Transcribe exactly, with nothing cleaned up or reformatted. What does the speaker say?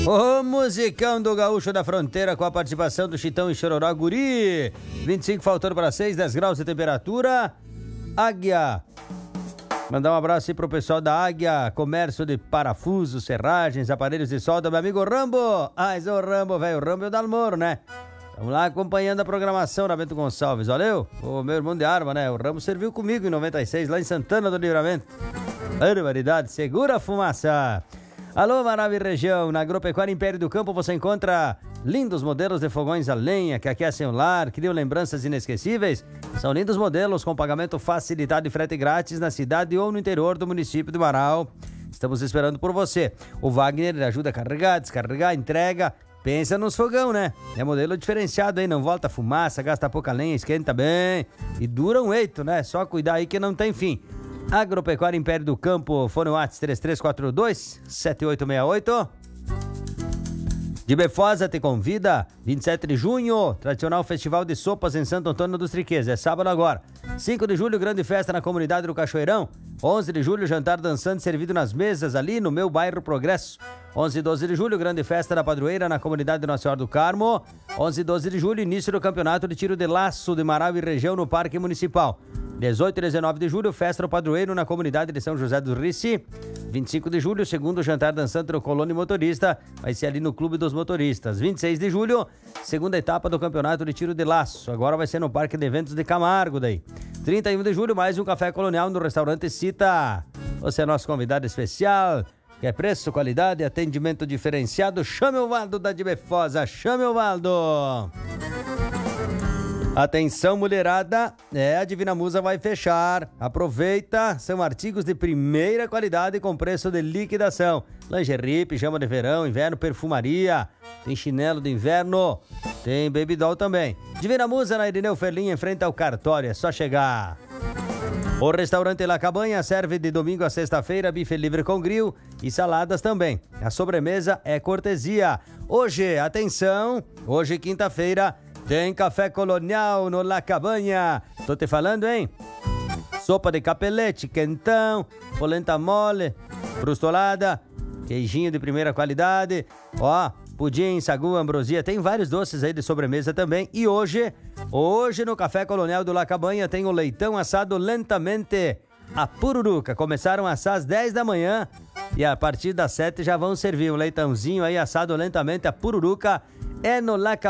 O musicão do Gaúcho da Fronteira com a participação do Chitão e Chororó Guri. vinte e cinco faltando para seis, dez graus de temperatura. Águia. Mandar um abraço aí pro pessoal da Águia, comércio de parafusos, serragens, aparelhos de solda, meu amigo Rambo. Ah, esse é o Rambo, velho, o Rambo e o Dalmoro, né? Vamos lá acompanhando a programação da Bento Gonçalves, valeu? O meu irmão de arma, né? O Rambo serviu comigo em noventa e seis, lá em Santana do Livramento. Barbaridade, segura a fumaça. Alô, Maravilha Região, na Agropecuária Império do Campo você encontra lindos modelos de fogões a lenha que aquecem o lar, criam lembranças inesquecíveis. São lindos modelos com pagamento facilitado e frete grátis na cidade ou no interior do município de Marau. Estamos esperando por você. O Wagner ajuda a carregar, descarregar, entrega. Pensa nos fogão, né? É modelo diferenciado aí, não volta fumaça, gasta pouca lenha, esquenta bem e dura um eito, né? Só cuidar aí que não tem fim. Agropecuária Império do Campo, fone WhatsApp três três quatro dois, sete oito seis oito. De Befosa te convida, vinte e sete de junho, tradicional festival de sopas em Santo Antônio dos Triquês, é sábado agora. cinco de julho, grande festa na comunidade do Cachoeirão. onze de julho, jantar dançante servido nas mesas ali no meu bairro Progresso. onze e doze de julho, grande festa da padroeira na comunidade Nossa Senhora do Carmo. onze e doze de julho, início do campeonato de tiro de laço de Marau e região no Parque Municipal. dezoito e dezenove de julho, festa do padroeiro na comunidade de São José do Rici. vinte e cinco de julho, segundo jantar dançante do Colônia Motorista, vai ser ali no Clube dos Motoristas. vinte e seis de julho, segunda etapa do campeonato de tiro de laço, agora vai ser no Parque de Eventos de Camargo daí. trinta e um de julho, mais um café colonial no restaurante Cita. Você é nosso convidado especial. Quer preço, qualidade e atendimento diferenciado? Chame o Valdo da de Befosa, chame o Valdo. Atenção, mulherada, é, a Divina Musa vai fechar. Aproveita, são artigos de primeira qualidade com preço de liquidação. Lingerie, pijama de verão, inverno, perfumaria, tem chinelo de inverno, tem baby doll também. Divina Musa na Irineu Ferlin, em frente ao cartório, é só chegar. O restaurante La Cabanha serve de domingo a sexta-feira bife livre com grill e saladas também. A sobremesa é cortesia. Hoje, atenção, hoje quinta-feira, tem café colonial no La Cabanha. Tô te falando, hein? Sopa de capelete, quentão, polenta mole, brustolada, queijinho de primeira qualidade. Ó, pudim, sagu, ambrosia, tem vários doces aí de sobremesa também. E hoje, hoje no Café Colonial do La Cabanha tem o leitão assado lentamente a pururuca. Começaram a assar às dez da manhã e a partir das sete já vão servir um leitãozinho aí assado lentamente a pururuca. É no La Cabanha.